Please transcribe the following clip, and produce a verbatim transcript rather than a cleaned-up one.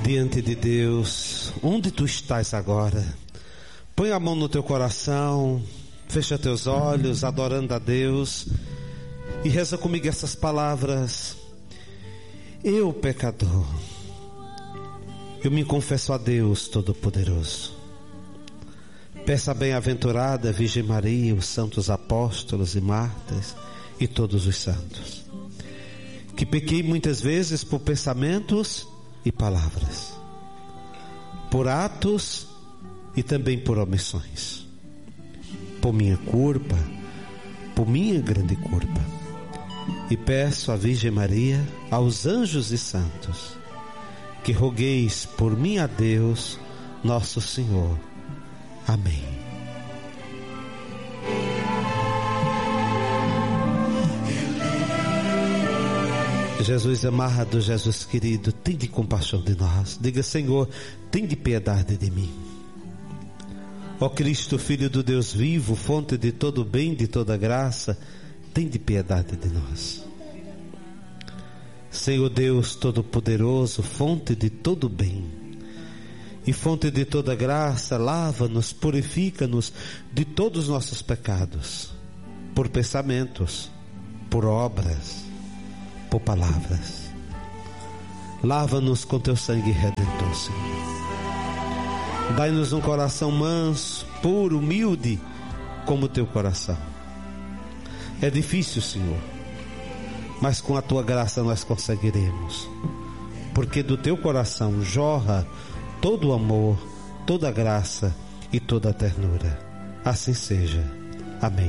diante de Deus, onde tu estás agora. Põe a mão no teu coração, fecha teus olhos, adorando a Deus, e reza comigo essas palavras. Eu, pecador, eu me confesso a Deus Todo-Poderoso. Peça a bem-aventurada Virgem Maria, os santos apóstolos e mártires e todos os santos, que pequei muitas vezes por pensamentos e palavras, por atos e também por omissões, por minha culpa, por minha grande culpa. E peço à Virgem Maria, aos anjos e santos, que rogueis por mim a Deus, nosso Senhor. Amém. Jesus amado, Jesus querido, tende compaixão de nós. Diga: Senhor, tende piedade de mim. Ó Cristo, Filho do Deus vivo, fonte de todo bem, de toda graça, tende piedade de nós. Senhor Deus Todo-Poderoso, fonte de todo bem e fonte de toda graça, lava-nos, purifica-nos de todos os nossos pecados, por pensamentos, por obras, por palavras. Lava-nos com teu sangue redentor, Senhor. Dai-nos um coração manso, puro, humilde, como o teu coração. É difícil, Senhor, mas com a tua graça nós conseguiremos, porque do teu coração jorra todo o amor, toda a graça e toda a ternura. Assim seja. Amém.